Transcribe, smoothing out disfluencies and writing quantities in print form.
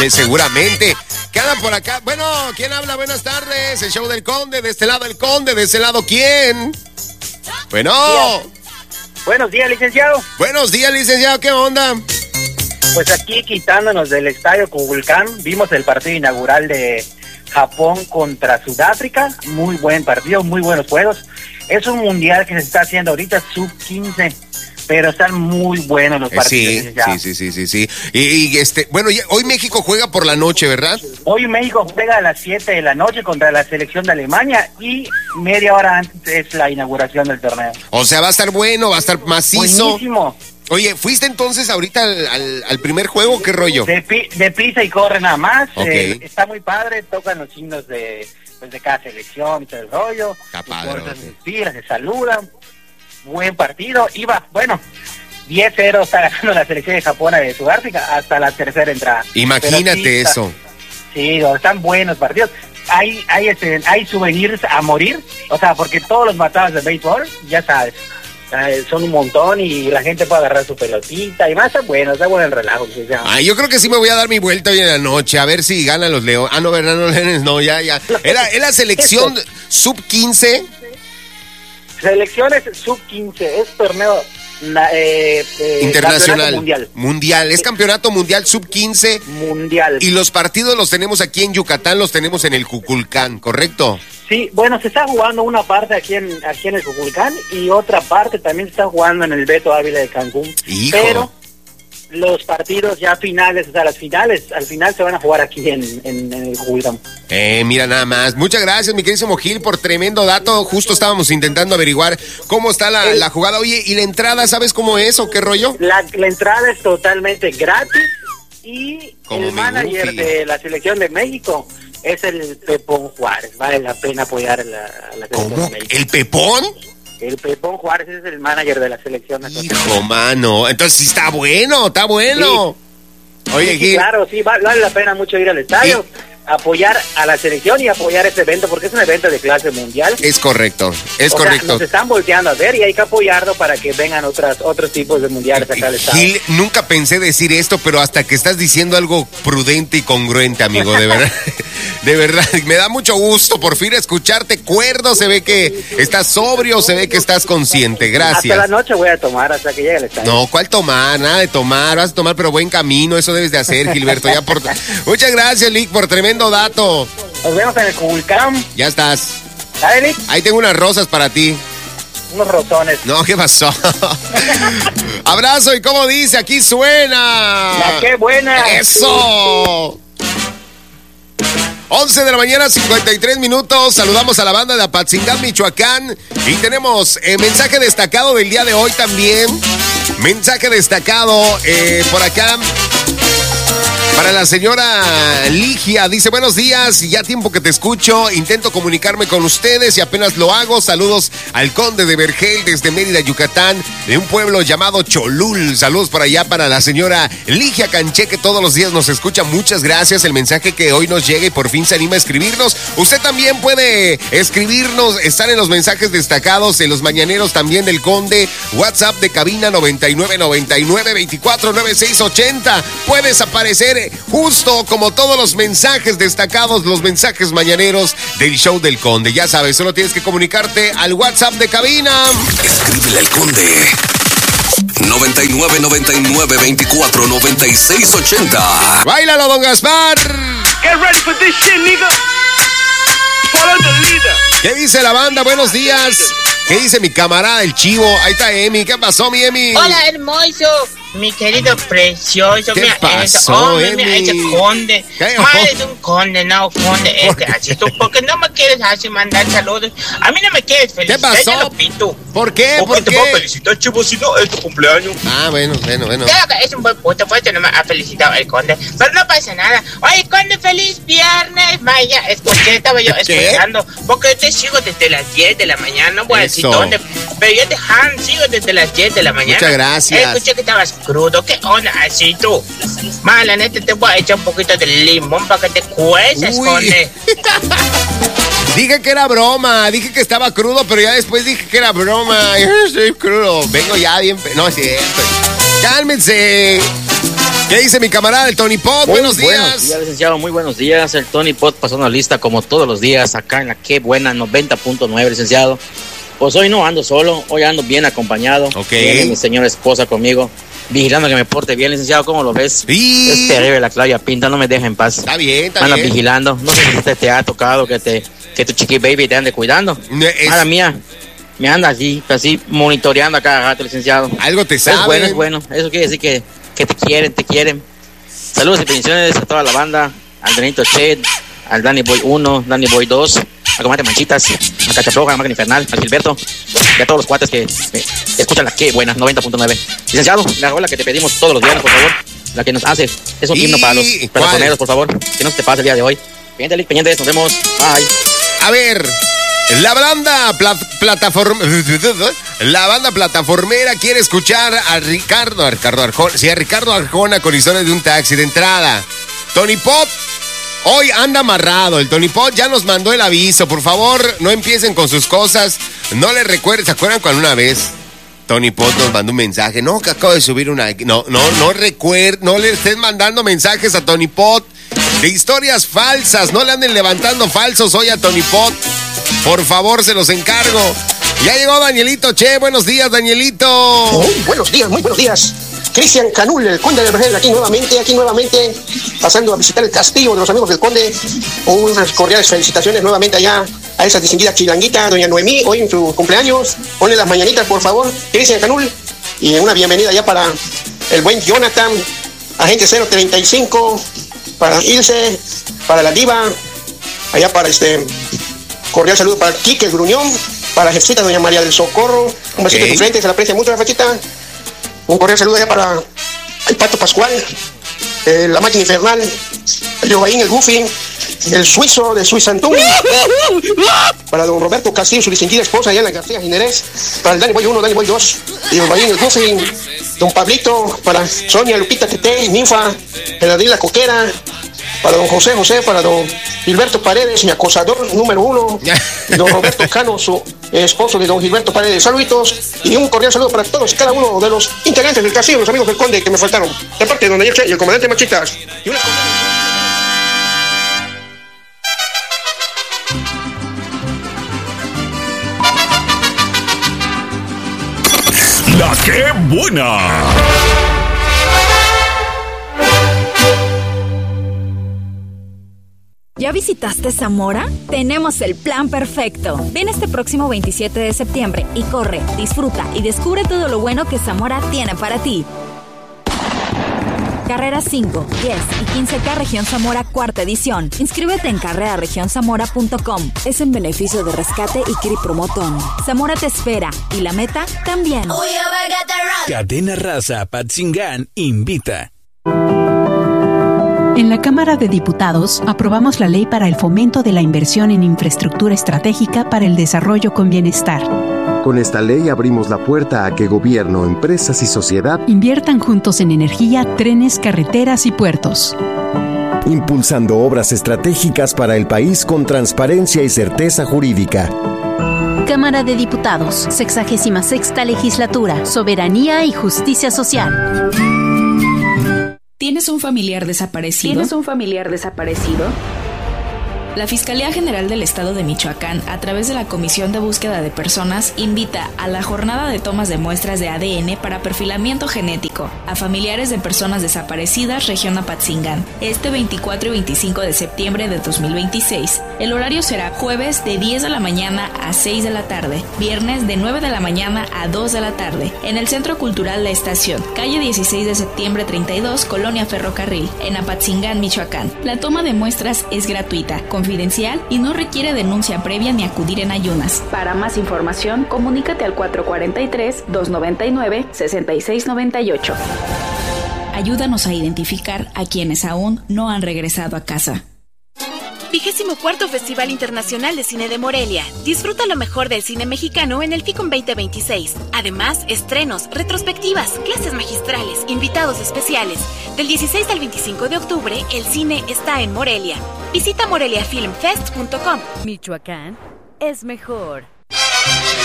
Sí, seguramente. ¿Qué anda por acá? Bueno, ¿quién habla? Buenas tardes. El show del Conde. De este lado el Conde. De ese lado, ¿quién? Bueno. Buenos días, licenciado. Buenos días, licenciado. ¿Qué onda? Pues aquí quitándonos del estadio Kukulkan, vimos el partido inaugural de Japón contra Sudáfrica. Muy buen partido, muy buenos juegos. Es un mundial que se está haciendo ahorita, sub-15. Pero están muy buenos los partidos. Sí. Y bueno, hoy México juega por la noche, ¿verdad? Hoy México juega a las 7 de la noche contra la selección de Alemania y media hora antes es la inauguración del torneo. O sea, va a estar bueno, va a estar macizo. Buenísimo. Oye, ¿fuiste entonces ahorita al primer juego? ¿Qué rollo? De pisa y corre nada más. Okay. Está muy padre, tocan los signos de cada selección y todo el rollo. Está padre. Se saludan. Buen partido, 10-0 está ganando la selección de Japón de Sudáfrica hasta la tercera entrada. Imagínate eso. Sí, están buenos partidos. Hay souvenirs a morir, o sea, porque todos los matados de béisbol, ya sabes, son un montón y la gente puede agarrar su pelotita y más. Está bueno el relajo. Yo creo que sí me voy a dar mi vuelta hoy en la noche a ver si ganan los Leones. No, ¿verdad? No, Leones, no, ya. Era la selección sub-15. Selecciones sub-15, es torneo internacional. Mundial. Es campeonato mundial sub-15. Mundial. Y los partidos los tenemos aquí en Yucatán, los tenemos en el Kukulkan, ¿correcto? Sí, bueno, se está jugando una parte aquí en el Kukulkan y otra parte también se está jugando en el Beto Ávila de Cancún. ¡Hijo! Pero los partidos ya finales, o sea, las finales, al final se van a jugar aquí en el Kukulkan. Mira nada más. Muchas gracias, mi querísimo Gil, por tremendo dato. Justo estábamos intentando averiguar cómo está la jugada. Oye, ¿y la entrada sabes cómo es o qué rollo? La entrada es totalmente gratis y el manager de la selección de México es el Pepón Juárez. Vale la pena apoyar a la selección ¿Cómo? de México. ¿El Pepón? El Pepón Juárez es el manager de la selección nacional. Hijo, mano. Entonces sí está bueno. Sí. Oye, Gil. Claro, sí, vale la pena mucho ir al estadio, apoyar a la selección y apoyar este evento, porque es un evento de clase mundial. Es correcto. Nos están volteando a ver y hay que apoyarlo para que vengan otros tipos de mundiales acá al estadio. Gil, nunca pensé decir esto, pero hasta que estás diciendo algo prudente y congruente, amigo, de verdad. De verdad, me da mucho gusto por fin escucharte cuerdo, se ve que estás sobrio, se ve que estás consciente, gracias. Hasta la noche voy a tomar, hasta que llegue el estadio. No, ¿cuál tomar? Nada de tomar, vas a tomar pero buen camino, eso debes de hacer, Gilberto. Muchas gracias, Lick, por tremendo dato. Nos vemos en el Kukulkan. Ya estás. ¿Dale, Lick? Ahí tengo unas rosas para ti. Unos rotones. No, ¿qué pasó? Abrazo, y como dice, aquí suena. ¡La qué buena! ¡Eso! 11 de la mañana, 53 minutos. Saludamos a la banda de Apatzingán, Michoacán. Y tenemos mensaje destacado del día de hoy también. Mensaje destacado por acá. Para la señora Ligia, dice: buenos días, ya tiempo que te escucho, intento comunicarme con ustedes y apenas lo hago. Saludos al Conde de Vergel desde Mérida, Yucatán, de un pueblo llamado Cholul. Saludos para allá para la señora Ligia Canché, que todos los días nos escucha. Muchas gracias, el mensaje que hoy nos llega y por fin se anima a escribirnos. Usted también puede escribirnos, estar en los mensajes destacados, en los mañaneros también del Conde. WhatsApp de cabina 9999-249680. Puedes aparecer justo como todos los mensajes destacados, los mensajes mañaneros del show del Conde. Ya sabes, solo tienes que comunicarte al WhatsApp de cabina. Escríbele al Conde 9999-249680. ¡Báilalo, don Gaspar! Get ready for this shit, nigga. Follow the leader. ¿Qué dice la banda? Buenos días. ¿Qué dice mi camarada el Chivo? Ahí está Emi. ¿Qué pasó, mi Emi? Hola, hermoso. Mi querido precioso. ¿Qué pasó, Emi? Mira, ese Conde. Madre de un conde, no, Conde. Así tú, porque no me quieres así mandar saludos. A mí no me quieres felicitar. ¿Qué pasó? ¿Por qué? ¿Por qué te puedo felicitar, Chivo, si no es tu cumpleaños? Ah, bueno. Claro que es un buen punto, por eso no me ha felicitado el Conde. Pero no pasa nada. Oye, Conde, feliz viernes. Vaya, escuché, estaba yo escuchando. Porque yo te sigo desde las 10 de la mañana. No voy a decir dónde, pero yo te sigo desde las 10 de la mañana. Muchas gracias. Escuché que estabas crudo. ¿Qué onda? Así tú. La neta, te voy a echar un poquito de limón para que te cueces, Conde. Dije que era broma, dije que estaba crudo, pero ya después dije que era broma. Yo estoy crudo, vengo ya bien... No, es cierto. Cálmense. ¿Qué dice mi camarada el Tony Pot? Buenos días. Buenos días, licenciado, muy buenos días. El Tony Pot pasando la lista como todos los días acá en la Qué Buena 90.9, licenciado. Pues hoy no ando solo, hoy ando bien acompañado. Viene mi señora esposa conmigo, vigilando que me porte bien, licenciado. ¿Cómo lo ves? Sí. Es terrible la Claudia Pinta, no me deja en paz. Está bien, anda vigilando. No sé si te ha tocado que tu chiqui baby te ande cuidando. Madre mía, me anda así monitoreando a cada rato, licenciado. Algo te sabe. Es bueno. Eso quiere decir que te quieren. Saludos y bendiciones a toda la banda, al Benito Ched, al Danny Boy 1, Danny Boy 2, a Comate Manchitas, a Cachaploja, a Máquina Infernal, al Gilberto y a todos los cuates que escuchan la Qué Buena 90.9. Licenciado, la rola que te pedimos todos los días, por favor, la que nos hace, es un himno para los plataformeros, por favor, que no se te pase el día de hoy. Pendientes, nos vemos, bye. A ver, la banda plataformera quiere escuchar a Ricardo Arjona con historias de un taxi. De entrada, Tony Pot hoy anda amarrado. El Tony Pot ya nos mandó el aviso. Por favor, no empiecen con sus cosas. No les recuerden. ¿Se acuerdan cuando una vez Tony Pot nos mandó un mensaje? No, que acabo de subir una... No le estén mandando mensajes a Tony Pot de historias falsas. No le anden levantando falsos hoy a Tony Pot. Por favor, se los encargo. Ya llegó Danielito Che. Buenos días, Danielito. Muy buenos días. Cristian Canul, el Conde del Vergel, aquí nuevamente, pasando a visitar el castillo de los amigos del Conde. Unas cordiales felicitaciones nuevamente allá a esa distinguida chilanguita, doña Noemí, hoy en su cumpleaños. Ponle las mañanitas, por favor, Cristian Canul. Y una bienvenida ya para el buen Jonathan, agente 035, para Ilse, para la Diva, allá para cordial saludo para Quique el Gruñón, para la jefecita doña María del Socorro, un besito en tu frente, se la aprecia mucho la fachita. Un cordial saludo allá para el Pato Pascual, la Máquina Infernal, el Yobaín, el Goofy, el Suizo de Suizantún, para don Roberto Castillo, su distinguida esposa allá en la García Ginerés, para el Danny Boy 1, Danny Boy 2, y el Yobaín, el Goofy, don Pablito, para Sonia Lupita Tete, Ninfa, Bernardina Coquera, para don José, para don Gilberto Paredes, mi acosador número 1, y don Roberto Cano, su esposo de don Gilberto Paredes. Saluditos y un cordial saludo para todos y cada uno de los integrantes del castillo, los amigos del Conde que me faltaron, de parte de don Daniel Che y el comandante Machitas. Y una... La Qué Buena. ¿Ya visitaste Zamora? Tenemos el plan perfecto. Ven este próximo 27 de septiembre y corre, disfruta y descubre todo lo bueno que Zamora tiene para ti. Carreras 5, 10 y 15K Región Zamora cuarta edición. Inscríbete en carreraregionszamora.com. Es en beneficio de Rescate y CRI Promotón. Zamora te espera y la meta también. Cadena Raza Patzingán invita. En la Cámara de Diputados aprobamos la ley para el fomento de la inversión en infraestructura estratégica para el desarrollo con bienestar. Con esta ley abrimos la puerta a que gobierno, empresas y sociedad inviertan juntos en energía, trenes, carreteras y puertos. Impulsando obras estratégicas para el país con transparencia y certeza jurídica. Cámara de Diputados, 66ª Legislatura, Soberanía y Justicia Social. ¿Tienes un familiar desaparecido? La Fiscalía General del Estado de Michoacán, a través de la Comisión de Búsqueda de Personas, invita a la jornada de tomas de muestras de ADN para perfilamiento genético a familiares de personas desaparecidas, región Apatzingán, este 24 y 25 de septiembre de 2026. El horario será jueves de 10 de la mañana a 6 de la tarde, viernes de 9 de la mañana a 2 de la tarde, en el Centro Cultural La Estación, calle 16 de septiembre 32, Colonia Ferrocarril, en Apatzingán, Michoacán. La toma de muestras es gratuita, confidencial y no requiere denuncia previa ni acudir en ayunas. Para más información, comunícate al 443-299-6698. Ayúdanos a identificar a quienes aún no han regresado a casa. 24º Festival Internacional de Cine de Morelia. Disfruta lo mejor del cine mexicano en el FICOM 2026. Además, estrenos, retrospectivas, clases magistrales, invitados especiales. Del 16 al 25 de octubre, el cine está en Morelia. Visita moreliafilmfest.com. Michoacán es mejor.